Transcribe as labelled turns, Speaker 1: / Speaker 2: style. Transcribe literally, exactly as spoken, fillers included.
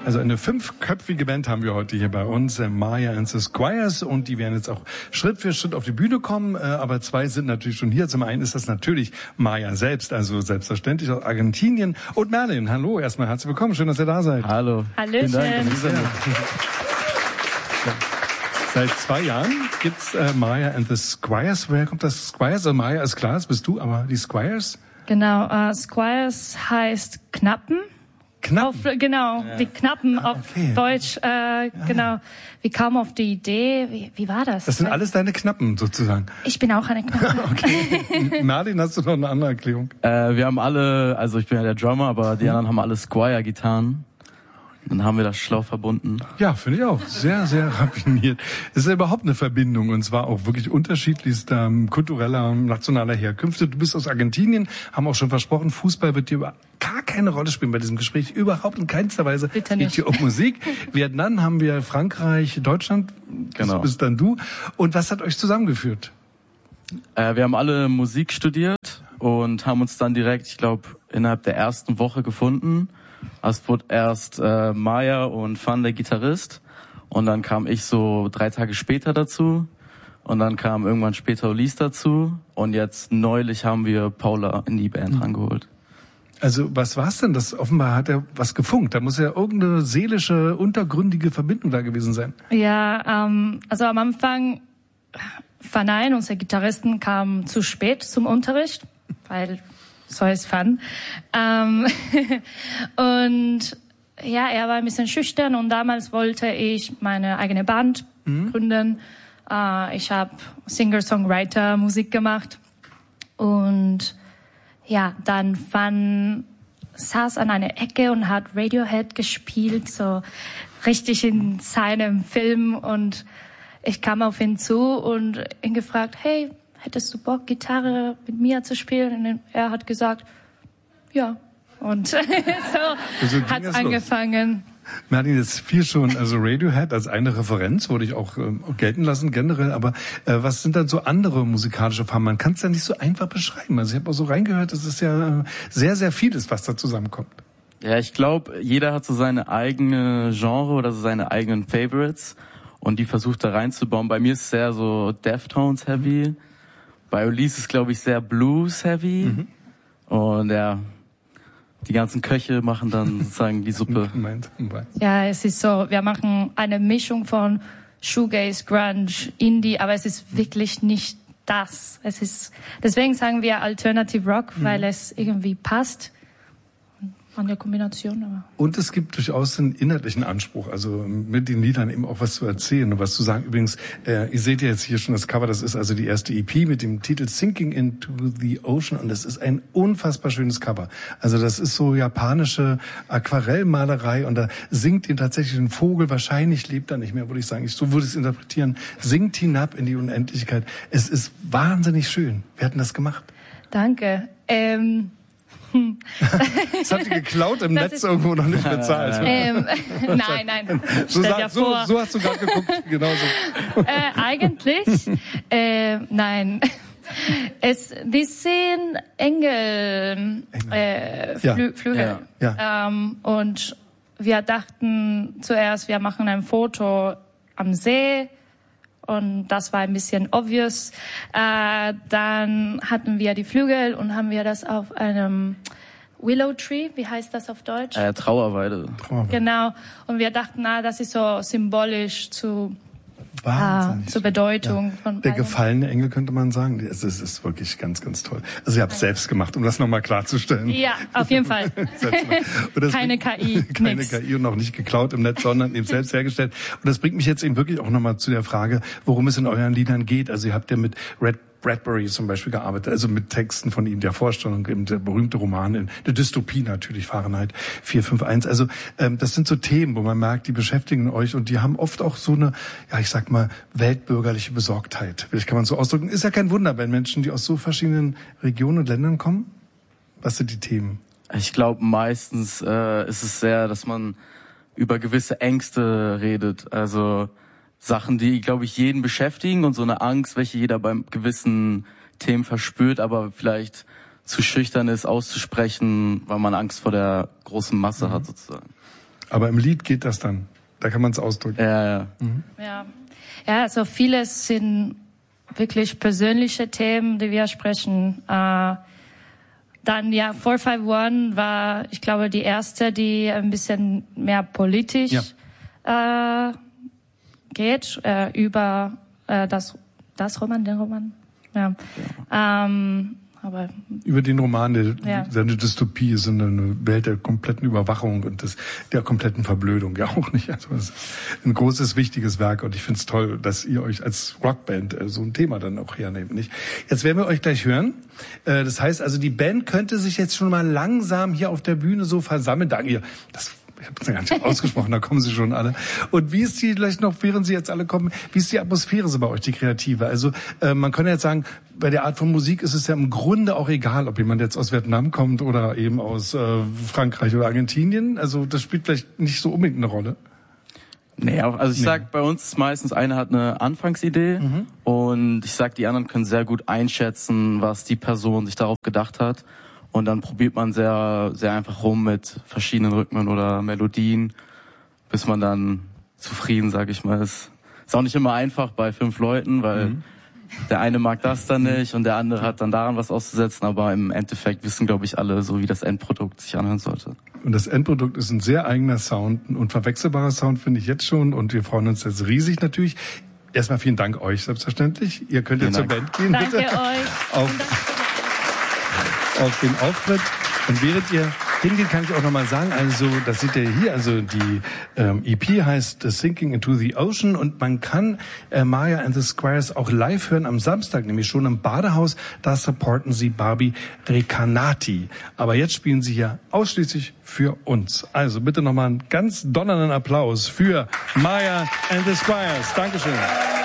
Speaker 1: Also eine fünfköpfige Band haben wir heute hier bei uns, äh, Maya and the Squires, und die werden jetzt auch Schritt für Schritt auf die Bühne kommen, äh, aber zwei sind natürlich schon hier. Zum einen ist das natürlich Maya selbst, also selbstverständlich aus Argentinien, und Merlin. Hallo, erstmal herzlich willkommen, schön, dass ihr da seid.
Speaker 2: Hallo.
Speaker 3: Hallöchen.
Speaker 1: Vielen Dank. Ja. Seit zwei Jahren gibt's äh, Maya and the Squires. Woher kommt das Squires? Also Maya ist klar, das bist du, aber die Squires?
Speaker 3: Genau, uh, Squires heißt Knappen.
Speaker 1: Knappen?
Speaker 3: Auf, genau, ja. Die Knappen
Speaker 1: ah,
Speaker 3: auf
Speaker 1: okay.
Speaker 3: Deutsch. Äh, ja, genau. Ja. Wie kam auf die Idee? Wie, wie war das?
Speaker 1: Das sind alles deine Knappen sozusagen.
Speaker 3: Ich bin auch eine Knappe.
Speaker 1: Okay. Martin, hast du noch eine andere Erklärung?
Speaker 2: Äh, wir haben alle, also ich bin ja der Drummer, aber die anderen haben alle Squire-Gitarren. Dann haben wir das schlau verbunden.
Speaker 1: Ja, finde ich auch. Sehr, sehr raffiniert. Es ist ja überhaupt eine Verbindung, und zwar auch wirklich unterschiedlichster kultureller, nationaler Herkünfte. Du bist aus Argentinien, haben auch schon versprochen, Fußball wird dir über gar keine Rolle spielen bei diesem Gespräch. Überhaupt in keinster Weise.
Speaker 3: Bitte nicht.
Speaker 1: Geht hier um Musik. Vietnam haben wir, Frankreich, Deutschland.
Speaker 2: Genau.
Speaker 1: Das bist dann du. Und was hat euch zusammengeführt?
Speaker 2: Äh, wir haben alle Musik studiert und haben uns dann direkt, ich glaube, innerhalb der ersten Woche gefunden. Es wurde erst äh, Maya und Van, der Gitarrist, und dann kam ich so drei Tage später dazu, und dann kam irgendwann später Ulis dazu, und jetzt neulich haben wir Paula in die Band mhm. rangeholt.
Speaker 1: Also was war's denn? Das offenbar hat er was gefunkt. Da muss ja irgendeine seelische, untergründige Verbindung da gewesen sein.
Speaker 3: Ja, ähm, also am Anfang, Van, unser Gitarristen, kam zu spät zum Unterricht, weil so ist Fun. Ähm, und ja, er war ein bisschen schüchtern, und damals wollte ich meine eigene Band mhm. gründen. Äh, ich habe Singer-Songwriter Musik gemacht, und ja, dann Fun saß an einer Ecke und hat Radiohead gespielt, so richtig in seinem Film, und ich kam auf ihn zu und ihn gefragt, hey, hättest du Bock, Gitarre mit mir zu spielen? Und er hat gesagt, ja. Und so also hat's angefangen.
Speaker 1: Martin, jetzt fiel schon, also Radiohead als eine Referenz würde ich auch äh, gelten lassen generell, aber äh, was sind dann so andere musikalische Farben? Man kann es ja nicht so einfach beschreiben. Also ich habe auch so reingehört, es ist ja äh, sehr, sehr vieles, was da zusammenkommt.
Speaker 2: Ja, ich glaube, jeder hat so seine eigene Genre oder so seine eigenen Favorites, und die versucht da reinzubauen. Bei mir ist es sehr so Deftones heavy. Mhm. Bei Ulis ist, glaube ich, sehr Blues-heavy. Mhm. Und ja, die ganzen Köche machen dann sozusagen die Suppe.
Speaker 3: Ja, es ist so, wir machen eine Mischung von Shoegaze, Grunge, Indie, aber es ist wirklich nicht das. Es ist, deswegen sagen wir Alternative Rock, mhm. weil es irgendwie passt an der Kombination. Aber.
Speaker 1: Und es gibt durchaus einen inhaltlichen Anspruch, also mit den Liedern eben auch was zu erzählen und was zu sagen. Übrigens, äh, ihr seht ja jetzt hier schon das Cover, das ist also die erste E P mit dem Titel Sinking into the Ocean, und das ist ein unfassbar schönes Cover. Also das ist so japanische Aquarellmalerei, und da singt ihn tatsächlich ein Vogel, wahrscheinlich lebt er nicht mehr, würde ich sagen. Ich, so würde ich es interpretieren. Singt hinab in die Unendlichkeit. Es ist wahnsinnig schön. Wer hat denn das gemacht?
Speaker 3: Danke. Ähm
Speaker 1: Das hat die geklaut im das Netz irgendwo noch nicht bezahlt.
Speaker 3: Ähm, nein, nein.
Speaker 1: So,
Speaker 3: Stell dir
Speaker 1: so,
Speaker 3: vor.
Speaker 1: so hast du gerade geguckt, genau so.
Speaker 3: Äh, eigentlich, äh, nein. Es, die sind Engel, äh, Flü
Speaker 1: ja.
Speaker 3: Flügel.
Speaker 1: Ja. Ja.
Speaker 3: Ähm, und wir dachten zuerst, wir machen ein Foto am See. Und das war ein bisschen obvious. Äh, dann hatten wir die Flügel und haben wir das auf einem Willow Tree, wie heißt das auf Deutsch?
Speaker 2: Äh, Trauerweide.
Speaker 1: Trauerweide.
Speaker 3: Genau. Und wir dachten, na, das ist so symbolisch zu,
Speaker 1: Wahnsinnig.
Speaker 3: äh, zur Bedeutung
Speaker 1: ja.
Speaker 3: von
Speaker 1: Der
Speaker 3: allem.
Speaker 1: gefallene Engel, könnte man sagen. Es ist, ist wirklich ganz, ganz toll. Also ihr habt es selbst gemacht, um das nochmal klarzustellen.
Speaker 3: Ja, auf jeden Fall. Keine K I.
Speaker 1: Keine
Speaker 3: nix.
Speaker 1: K I und auch nicht geklaut im Netz, sondern eben selbst hergestellt. Und das bringt mich jetzt eben wirklich auch nochmal zu der Frage, worum es in euren Liedern geht. Also ihr habt ja mit Red Bradbury zum Beispiel gearbeitet, also mit Texten von ihm, der Vorstellung, eben der berühmte Roman, in der Dystopie natürlich, Fahrenheit vier fünf eins. Also ähm, das sind so Themen, wo man merkt, die beschäftigen euch, und die haben oft auch so eine, ja ich sag mal, weltbürgerliche Besorgtheit. Vielleicht kann man so ausdrücken. Ist ja kein Wunder, wenn Menschen, die aus so verschiedenen Regionen und Ländern kommen. Was sind die Themen?
Speaker 2: Ich glaube, meistens äh, ist es sehr, dass man über gewisse Ängste redet. Also Sachen, die, glaube ich, jeden beschäftigen, und so eine Angst, welche jeder beim gewissen Themen verspürt, aber vielleicht zu schüchtern ist, auszusprechen, weil man Angst vor der großen Masse mhm. hat, sozusagen.
Speaker 1: Aber im Lied geht das dann. Da kann man es ausdrücken.
Speaker 2: Ja, ja.
Speaker 3: Mhm. Ja. Ja, also vieles sind wirklich persönliche Themen, die wir sprechen. Äh, dann, ja, four five one war, ich glaube, die erste, die ein bisschen mehr politisch ja. äh, geht, äh, über äh, das, das Roman, den Roman. Ja. ja. Ähm, aber
Speaker 1: über den Roman, der
Speaker 3: ja.
Speaker 1: eine Dystopie ist, eine Welt der kompletten Überwachung und des, der kompletten Verblödung, ja auch nicht. Also es ist ein großes, wichtiges Werk und ich finde es toll, dass ihr euch als Rockband äh, so ein Thema dann auch hernehmt, nicht? Jetzt werden wir euch gleich hören. Äh, das heißt also, die Band könnte sich jetzt schon mal langsam hier auf der Bühne so versammeln. Da ihr, das Ich habe das ja gar nicht ausgesprochen, da kommen sie schon alle. Und wie ist die, vielleicht noch, während sie jetzt alle kommen, wie ist die Atmosphäre so bei euch, die kreative? Also äh, man kann ja jetzt sagen, bei der Art von Musik ist es ja im Grunde auch egal, ob jemand jetzt aus Vietnam kommt oder eben aus äh, Frankreich oder Argentinien. Also das spielt vielleicht nicht so unbedingt eine Rolle.
Speaker 2: Nee, also ich nee. sag, bei uns ist meistens einer hat eine Anfangsidee mhm. und ich sag, die anderen können sehr gut einschätzen, was die Person sich darauf gedacht hat. Und dann probiert man sehr, sehr einfach rum mit verschiedenen Rhythmen oder Melodien, bis man dann zufrieden, sag ich mal, ist. Ist auch nicht immer einfach bei fünf Leuten, weil mhm. der eine mag das dann nicht und der andere hat dann daran was auszusetzen, aber im Endeffekt wissen, glaube ich, alle, so wie das Endprodukt sich anhören sollte.
Speaker 1: Und das Endprodukt ist ein sehr eigener Sound, ein unverwechselbarer Sound, finde ich jetzt schon, und wir freuen uns jetzt riesig natürlich. Erstmal vielen Dank euch, selbstverständlich. Ihr könnt jetzt zur Band gehen,
Speaker 3: Danke
Speaker 1: bitte.
Speaker 3: Danke euch.
Speaker 1: Auf auf den Auftritt. Und während ihr hingeht, kann ich auch nochmal sagen, also das seht ihr hier, also die ähm, E P heißt Sinking into the Ocean und man kann äh, Maya and the Squires auch live hören am Samstag, nämlich schon im Badehaus. Da supporten sie Barbie Recanati. Aber jetzt spielen sie hier ausschließlich für uns. Also bitte nochmal einen ganz donnernden Applaus für Maya and the Squires. Dankeschön.